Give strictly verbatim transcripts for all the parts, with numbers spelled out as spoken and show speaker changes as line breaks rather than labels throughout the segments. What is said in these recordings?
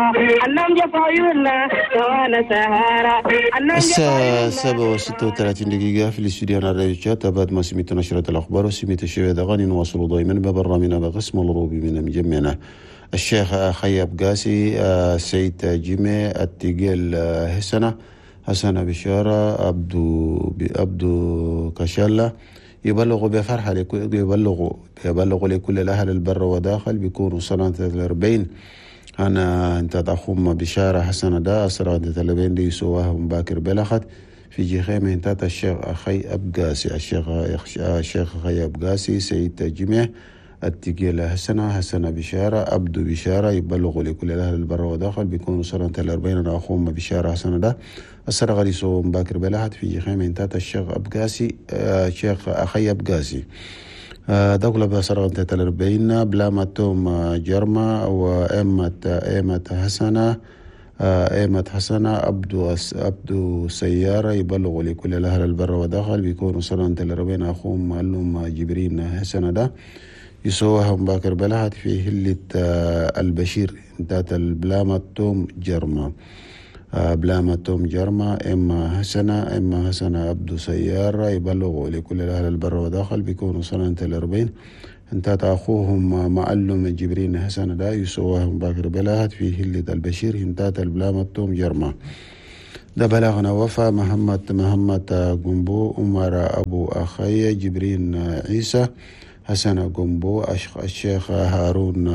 الساعة سبعة وستة وثلاثين دقيقة في الاستوديو الراديو شات. بعد ما سمعت نشرة الأخبار وسمعت الشيء غني نواصل دائما ببرامجنا بقسم الروبي من مجمعنا الشيخ خياب قاسي، سيد جيمي التقيل، حسنة حسنة بشارة، عبدو عبدو كشالة يبلغوا بفرحة يبلغوا يبلغوا لكل الأهل البر وداخل بيكونوا سنة الأربعين. أنا أنت أخوم بشارة حسنة دا سنة الأربعين دي سواهم باكر بلخت في جيخيم انتات الشيخ أخي أبقاسي الشيخ الشيخ أخي أبقاسي سيد جميع التقيل حسنة حسنة بشارة عبدو بشارة يبلغوا لكل الأهل البر وداخل بيكونوا سنة الأربعين. أنا أخوم بشارة حسنة دا السنة غادي سواهم باكر بلخت في جيخيم انتات الشيخ أبقاسي الشيخ أخي أبقاسي دولة بسرعة الأربعين بلا ما توم جرمة وإمت إمت حسنة إمت حسنة عبدو عبدو سيارة يبلغوا لكل الأهل البر وداخل بيكونوا سنة الأربعين. أخوهم معلوم جبرين حسنة ده يسوهم باكر بلحت في هلة البشير انتات البلامة توم جرمة بلامة توم جرمة إما حسنة إما حسنة عبدو سيارة يبلغوا لكل الأهل البر وداخل بيكونوا سنة الأربعين. انتات أخوهم معلم جبرين حسنة دا يسوهم باكر بلاهت في هلة البشير انتات البلامة توم جرمة. ده بلغنا وفا محمد محمد قنبو عمر أبو أخي جبرين عيسى حسن قنبو الشيخ هارون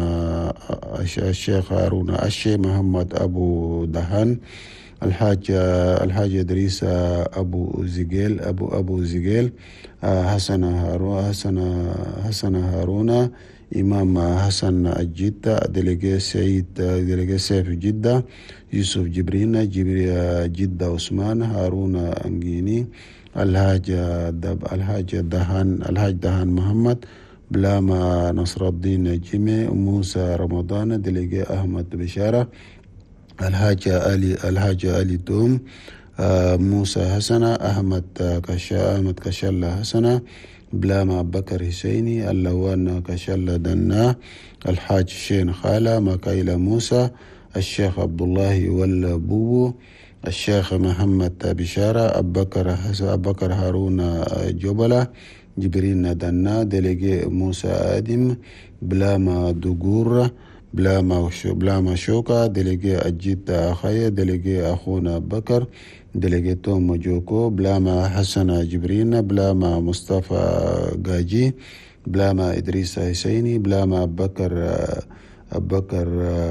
الشيخ هارون الشي محمد أبو دهان الحاج الحاج إدريس أبو زجيل أبو أبو زجيل حسن هارون حسن حسن هارون إمام حسن الجدة دلقي سيد دلقي سيف جدة يوسف جبرين جبري جدة عثمان هارون أنجيني الحاج دب الحاج دهان الحاج دهان محمد بلاما نصر الدين جيمي موسى رمضان دلقي أحمد بشارة الحاج علي الحاج علي دوم موسى حسنة أحمد كشا أحمد كشلة حسنة بلاما بكر حسيني اللوان كشلة دنا الحاج شين خالة مكايلة موسى الشيخ عبد الله والبوبو الشيخ محمد بشارة أبكر حسن أبكر هارون جبلة جبرين دنا دلقي موسى آدم بلاما دقور بلاما بلاما شوكا دلقي أجيت أخايا دلقي أخونا بكر دلقي توم جوكو بلاما حسن جبرين بلاما مصطفى قاجي بلاما إدريس حسيني بلاما بكر بكر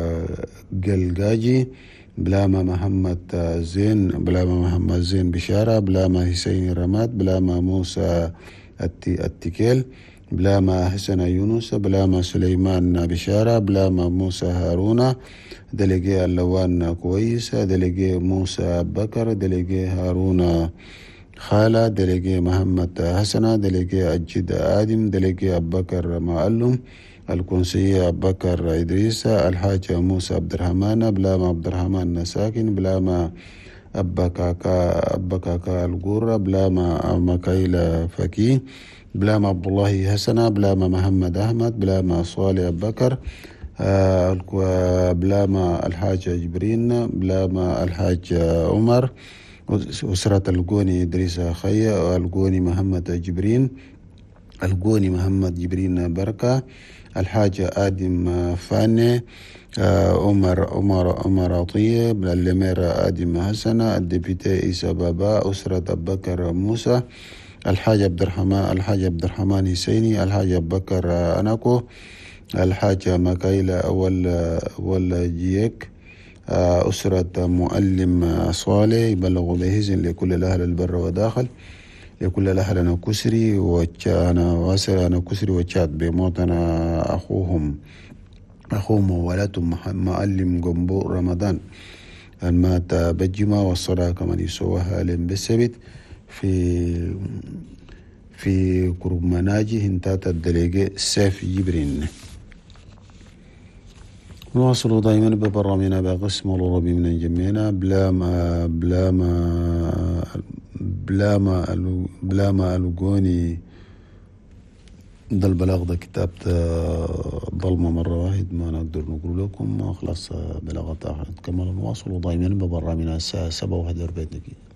قلقاجي بلاما محمد زين بلاما محمد زين بشارة بلاما حسين رماد بلاما موسى التكيل بلاما حسن يونس بلاما سليمان بشارة بلاما موسى هارون دلقي اللوان كويس دلقي موسى بكر دلقي هارون خالة دلقي محمد حسن دلقي أجد آدم دلقي أبكر معلم الكونسية أبكر إدريس الحاج موسى عبد الرحمن بلاما عبد الرحمن ساكن بلاما أبكاكا أبكاكا القرة بلاما مكايلة فكي بلاما عبد الله حسنة بلاما محمد أحمد بلاما صالح بكر بلاما الحاج جبرين بلاما الحاج عمر أسرة القوني إدريس خيا القوني محمد جبرين القوني محمد جبرين بركة الحاج آدم فاني عمر عمر عمر عطية الأميرة آدم حسنة الدبيتي عيسى بابا أسرة بكر موسى الحاج عبد الرحمن الحاج عبد الرحمن حسيني الحاج بكر أناكو الحاج مكايلة أول أول جيك أسرة معلم صالح يبلغوا بهزن لكل الأهل البر وداخل لكل الأهل أنا كسري وأنا واسر أنا كسري وشاد بموت أنا أخوهم أخوهم وولاتهم معلم قنبو رمضان المات بجمة والصلاة كمان يسوها لهم بالسبت في في قرب مناجي هنتات الدليقة سيف جبرين. نواصل دائما ببرامجنا بقسم الربي من جميعنا بلا ما بلا ما بلا ما بلا ما القوني ده البلاغ ده كتاب ظلمة مرة واحد ما نقدر نقول لكم خلاص بلاغات آخر كما نواصل دائما ببرامجنا الساعة سبعة وواحد وأربعين دقيقة.